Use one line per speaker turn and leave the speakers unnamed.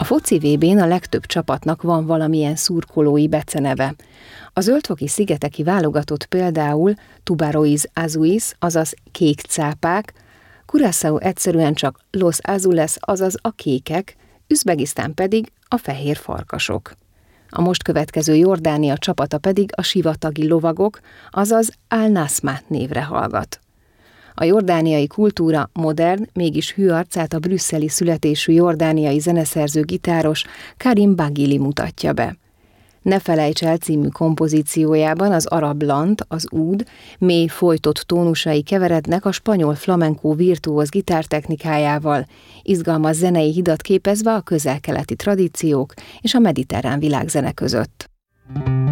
A foci VB-n a legtöbb csapatnak van valamilyen szurkolói beceneve. A zöldfoki szigeteki válogatott például Tubaroiz Azuis, azaz kék cápák, Curaçao egyszerűen csak Los Azules, azaz a kékek, Üzbegisztán pedig a fehér farkasok. A most következő Jordánia csapata pedig a sivatagi lovagok, azaz Al-Nasma névre hallgat. A jordániai kultúra modern, mégis hű arcát a brüsszeli születésű jordániai zeneszerző gitáros Karim Baghili mutatja be. Ne felejts el című kompozíciójában az arab lant, az úd, mély folytott tónusai keverednek a spanyol flamenco virtuóz gitártechnikájával, izgalmas zenei hidat képezve a közel-keleti tradíciók és a mediterrán világzene között.